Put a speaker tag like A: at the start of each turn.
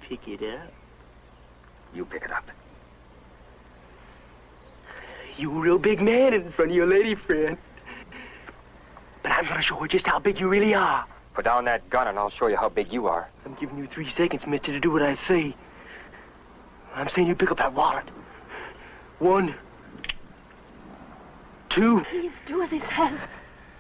A: pick it up.
B: You pick it up.
A: You a real big man in front of your lady friend. But I'm gonna show her just how big you really are.
B: Put down that gun and I'll show you how big you are.
A: I'm giving you 3 seconds, mister, to do what I say. I'm saying you pick up that wallet. 1, 2.
C: Please do as he says.